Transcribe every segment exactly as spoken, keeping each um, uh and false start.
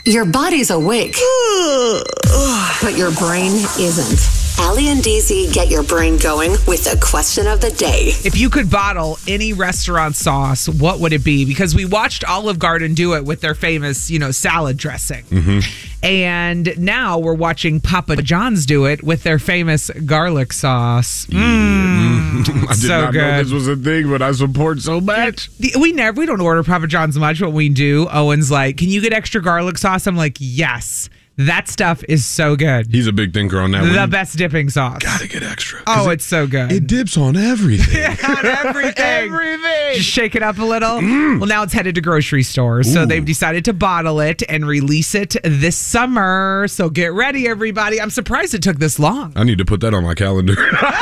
Your body's awake, but your brain isn't. Allie and D Z get your brain going with the question of the day. If you could bottle any restaurant sauce, what would it be? Because we watched Olive Garden do it with their famous, you know, salad dressing. Mm-hmm. And now we're watching Papa John's do it with their famous garlic sauce. Yeah. Mm. I did So not good. know this was a thing, but I support so much. We never, we don't order Papa John's much, but we do. Owen's like, can you get extra garlic sauce? I'm like, yes. That stuff is so good. He's a big thinker on that one. The best dipping sauce. Gotta get extra. Oh, it, it's so good. It dips on everything. Yeah, on everything. Everything. Just shake it up a little. Mm. Well, now it's headed to grocery stores. So Ooh. they've decided to bottle it and release it this summer. So get ready, everybody. I'm surprised it took this long. I need to put that on my calendar.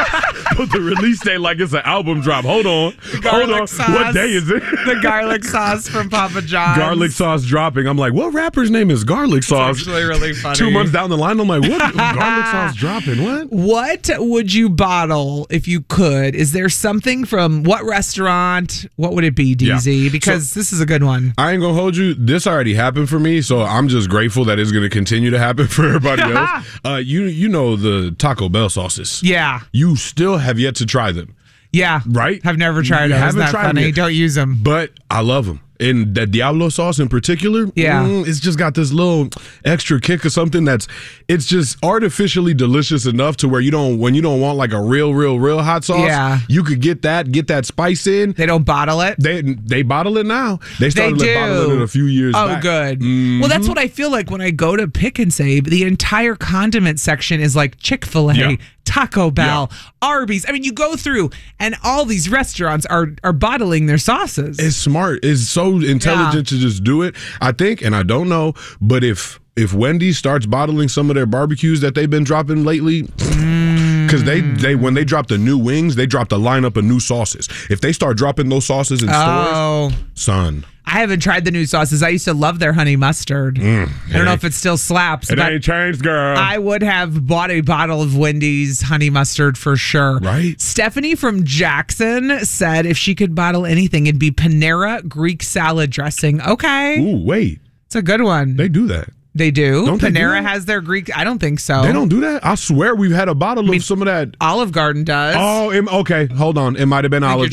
Put the release date like it's an album drop. Hold on. Hold on. Sauce. What day is it? The garlic sauce from Papa John's. Garlic sauce dropping. I'm like, what rapper's name is Garlic Sauce? It's actually really funny. Two months down the line, I'm like, what? Garlic sauce dropping? What? What would you bottle if you could? Is there something from what restaurant? What would it be, D Z? Yeah. Because So, this is a good one. I ain't gonna hold you. This already happened for me, so I'm just grateful that it's gonna continue to happen for everybody else. Uh, you you know the Taco Bell sauces. Yeah. You still have yet to try them. Yeah. Right? I've never tried You them. Isn't haven't that tried them funny? yet. Don't use them. But I love them. And the Diablo sauce in particular, Yeah. mm, it's just got this little extra kick or something that's, it's just artificially delicious enough to where you don't, when you don't want like a real, real, real hot sauce, Yeah. you could get that, get that spice in. They don't bottle it? They they bottle it now. They started They bottling do. it a few years Oh, back. good. Mhm. Well, that's what I feel like when I go to Pick and Save. The entire condiment section is like Chick-fil-A, Yeah. Taco Bell, Arby's. I mean, you go through and all these restaurants are are bottling their sauces. It's smart. It's so intelligent to just do it. I think, and I don't know, but if if Wendy's starts bottling some of their barbecues that they've been dropping lately, because they they when they drop the new wings, they dropped a lineup of new sauces. If they start dropping those sauces in oh. stores, son. I haven't tried the new sauces. I used to love their honey mustard. Mm, I don't know if it still slaps. It but ain't changed, girl. I would have bought a bottle of Wendy's honey mustard for sure. Right. Stephanie from Jackson said if she could bottle anything, it'd be Panera Greek salad dressing. Okay. Ooh, wait. It's a good one. They do that. They do? Don't they do Panera that? has their Greek. I don't think so. They don't do that? I swear we've had a bottle mean, of some of that. Olive Garden does. Oh, it, okay. Hold on. It might have been Olive